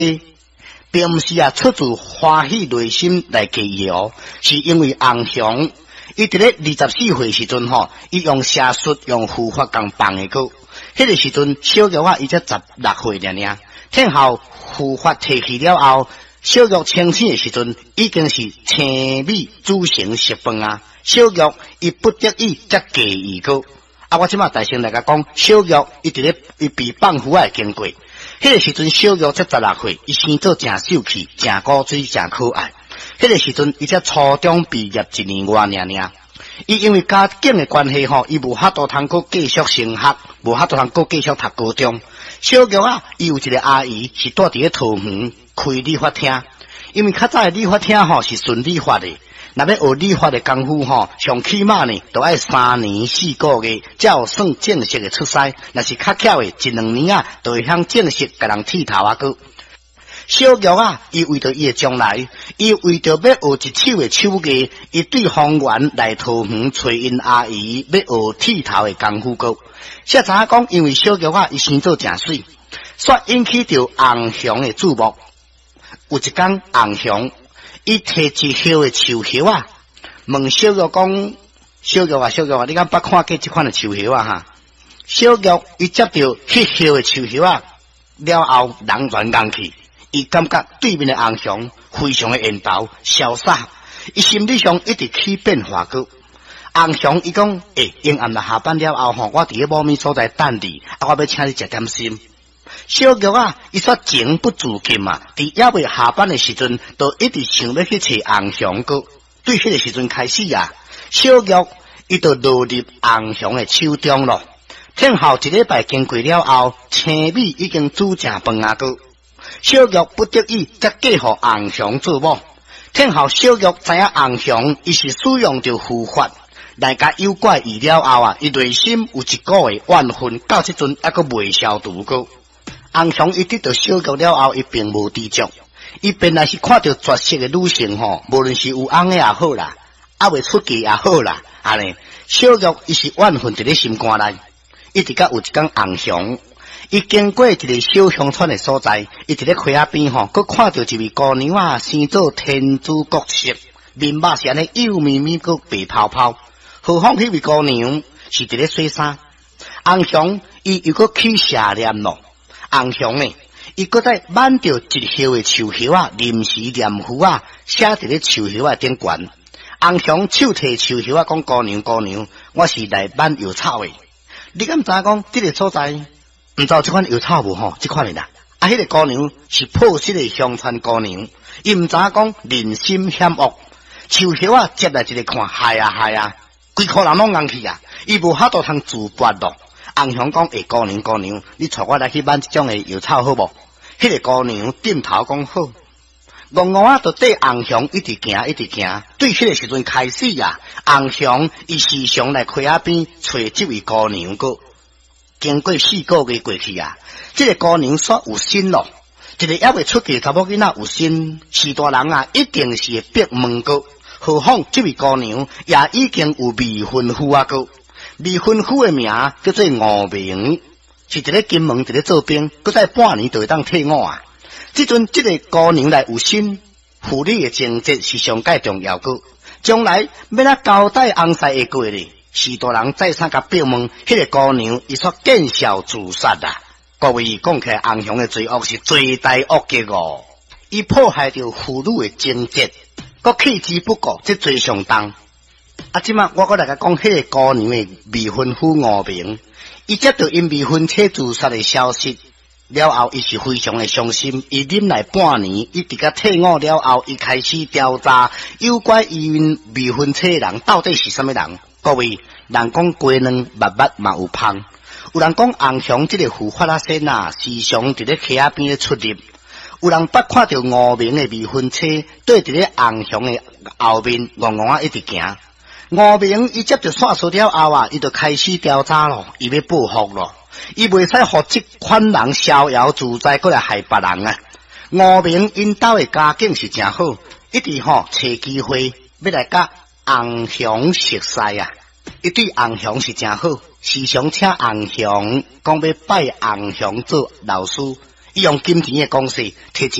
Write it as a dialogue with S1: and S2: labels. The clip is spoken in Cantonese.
S1: 并毋是出自欢喜内心来给伊哦，是因为红熊伊伫咧24岁时阵伊用邪术用符法共放的个，迄个时阵小玉伊才16岁尔。天后符法提起了后，小玉清醒的时阵已经是青米煮成熟饭啊。小玉伊不得已才给伊个。我即马大声来甲讲，小玉伊伫咧被放符的经过。迄个时阵，小玉才16岁，伊生做真秀气、真古水、真可爱。迄个时阵，伊才初中毕业1年外尔。伊因为家境的关系伊无法度通过继续升学，无法度通过继续读高中。小玉伊有一个阿姨是住伫咧桃园开理发厅，因为较早的理发厅是纯理发的。若要学理发的功夫上起码呢，都要3年4个月，才有算正式的出师。若是较巧的，1、2年就会向正式甲人剃头个。小玉伊为着伊的将来，伊为着要学一手的手艺，伊对方圆来桃园找因阿姨要学剃头的功夫个。才知影讲，因为小玉伊生做真水，煞引起着红熊的注目。有一天，红熊伊摕一叶的树叶问小玉讲：“小玉，你敢捌看过这款的树叶哈？”小玉伊接到迄叶的树叶了后，人全硬去，伊感觉对面的红熊非常的缘投潇洒，伊心理上一直起变化个。红熊伊讲：“阴暗啦，下班了后我伫咧某面所在等你，我要请你食点心。”小玉伊煞情不自禁伫还未下班的时阵，就一直想要去找红熊个。对迄个时阵开始小玉伊就落入红熊的手中咯。天后1礼拜经过了后，青米已经煮成饭个。小玉不得已才嫁互红熊做某。天后小玉知影红熊伊是使用着符法来甲诱拐伊了后伊内心有一股的怨愤，到即阵还阁未消除个。红熊伊得到小玉了后，伊并无知足，伊本来是看到绝色的女性无论是有翁的也好啦，未出嫁也好啦，安尼小玉伊是怨愤伫咧心肝内，一直到有一天红熊伊经过一个小乡村的所在，伊伫咧溪仔边佮看到一位姑娘生做天竺国色，面目是安尼幼咪咪佮白泡泡，何况迄位姑娘是伫咧洗衫。红熊伊又佮起邪念咯。红熊呢，伊搁在挽着一叶的树叶临时念符写伫咧树叶顶悬。红熊手提树叶讲：“姑娘，我是来挽药草的。你敢知讲这个所在？毋知道这款药草无这款的啦。迄个姑娘是破失的乡村姑娘，伊毋知影讲人心险恶。树叶接来一个看，害啊，规颗人拢硬去伊无法度通自拔咯。红熊讲：“姑娘，你带我来去挽这种的药草好无？”迄个姑娘点头讲好。戆就对红熊一直行。对迄个时阵开始红熊伊时常来溪仔边找这位姑娘个。经过4个月过去这个姑娘煞有心咯。一个还未出嫁查某囡仔有心，是大人一定是会逼问个。何况这位姑娘也已经有未婚夫个。未婚夫的名叫做吴明，是一个金门一个做兵，搁在半年就会当退伍即阵这个姑娘来有心，妇女的情节是上界重要个。将来要交代翁婿会过咧，是大人再三甲逼问，迄个姑娘伊煞见笑自杀各位讲起来，红熊的罪恶是罪大恶极哦，伊破坏着妇女的情节，搁弃之不顾，这罪上重。即马我搁来甲讲，迄个姑娘的未婚夫吴明，伊接到因未婚妻自杀的消息了后，伊是非常的伤心。伊忍耐半年，伊直到退伍了后，伊开始调查有关伊未婚妻的人到底是什么人。各位，人讲鸡卵密密嘛有芳，有人讲红熊这个护法先时常伫咧溪仔边出入。有人捌看到吴明的未婚妻对伫咧红熊的后面一直行。吴明伊接到线索了后伊就开始调查咯，伊要报复咯，伊袂使互这款人逍遥自在，过来害别人吴明因兜的家境是真好，一直找机会要来甲红熊熟识伊对红熊是真好，时常请红熊讲要拜红熊做老师， 伊用金钱的公式摕钱